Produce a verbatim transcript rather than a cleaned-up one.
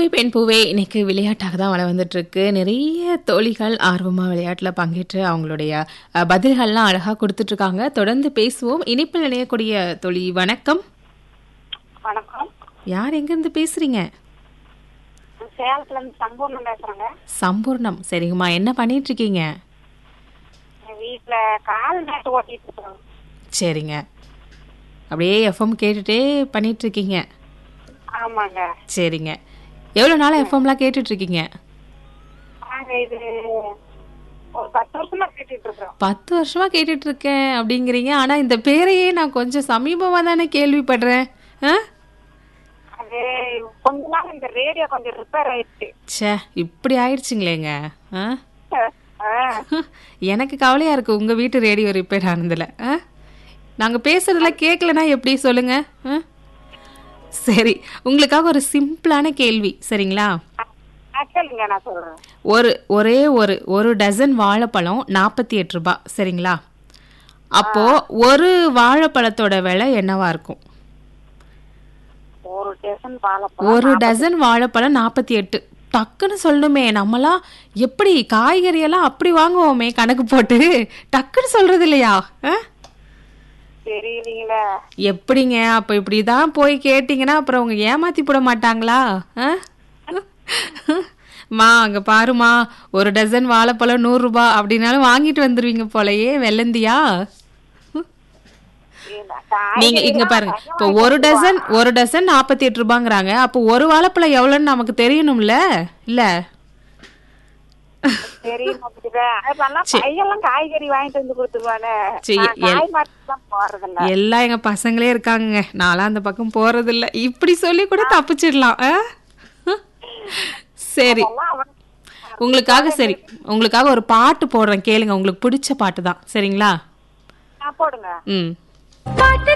பெண் பூவே இன்னைக்கு விளையாட்டாக தான் வள வந்துட்டு இருக்கு. நிறைய தோழிகள் ஆர்வமா விளையாட்டுல பங்கேற்று அவங்களுடைய அஹ், பதில்கள்லாம் அழகா கொடுத்துட்டு இருக்காங்க. தொடர்ந்து பேசுவோம். இனிப்பில் இணையக்கூடிய தோழி வணக்கம். வணக்கம். யார் எங்க இருந்து பேசுறீங்க? சேலத்துல இருந்து சம்பூர்ணம் பேசுறேங்க. சம்பூர்ணம். சரிங்கம்மா, என்ன பண்ணிட்டு இருக்கீங்க? என் வீட்டுல கால் மேட்டு ஓட்டிட்டு இருக்கோம். சரிங்க, அப்படியே எஃப்எம் கேட்டுட்டே பண்ணிட்டு இருக்கீங்க. ஆமாங்க. சரிங்க, எவ்வளவு நாளா எஃப்எம்லாம் கேட்டுட்டு இருக்கீங்க? நாங்க இது ஒரு பத்து வருஷமா கேட்டுட்டு இருக்கோம். பத்து வருஷமா கேட்டுட்டு இருக்கேன் அப்படிங்கிறீங்க. ஆனா இந்த பேரையே நான் கொஞ்சம் சமீபமா தானே கேள்விப்படுறேன். ஆ? அது கொஞ்ச நாள் இந்த ரேடியோ கொஞ்சம் ரிப்பேர் ஆயிடுச்சு. ச்சே, இப்படி ஆயிடுச்சுங்களேங்க. ஆ? ஆ, எனக்கு கவலையா இருக்கு உங்க வீட்டு ரேடியோ ரிப்பேர் ஆனதுல. ஆ? நாங்க பேசுறதுல கேட்கலனா எப்படி சொல்லுங்க? ஆ? சரி, உங்களுக்காக ஒரு சிம்பிளான கேள்வி, சரிங்களா? ஆ, கேளுங்க, நான் சொல்றேன். ஒரு ஒரே ஒரு ஒரு டசன் வாழைப்பழம் நாற்பத்தி எட்டு ரூபாய், சரிங்களா? அப்போ ஒரு வாழைப்பழத்தோட விலை என்னவா இருக்கும்? ஒரு டசன் வாழைப்பழம் ஒரு டசன் வாழைப்பழம் நாற்பத்தி எட்டு. டக்குன்னு சொல்லணுமே, நம்மலாம் எப்படி காய்கறி எல்லாம் அப்படி வாங்குவோமே கணக்கு போட்டு, டக்குன்னு சொல்றது இல்லையா? ஆ? தெரியலீங்களே. எப்படிங்க? அப்ப இப்படிதான் போய் கேட்டீங்கன்னா அப்புறம் அவங்க ஏமாத்தி போட மாட்டாங்களா? ஆ? மா அங்க பாருமா, ஒரு டசன் வாழைப்பழம் நூறு ரூபாய் அப்படின்னாலும் வாங்கிட்டு வந்துருவீங்க போலயே, வெள்ளந்தியா? நீங்க இங்க பாருங்க, இப்போ ஒரு டசன் ஒரு டசன் நாற்பத்தி எட்டு ரூபாங்கிறாங்க. அப்போ ஒரு வாழைப்பழம் எவ்வளவுன்னு நமக்கு தெரியணும்ல, இல்ல? தெரியும். பையெல்லாம் காய்கறி வாங்கிட்டு வந்து கொடுத்துருவானே. சரி, நான் காய் மார்க்கெட் தான் போறதில்ல. எல்லாம் எங்க பசங்களே இருக்காங்க, நான்லாம் அந்த பக்கம் போறது இல்ல. இப்படி சொல்லி கூட தப்பிச்சிடலாம். ஆ? சரி, அதெல்லாம் அவன் உங்களுக்காக சரி உங்களுக்காக ஒரு பாட்டு போடுறேன், கேளுங்க. உங்களுக்கு பிடிச்ச பாட்டு தான், சரிங்களா? நான் போடுங்க. ம். பாட்டு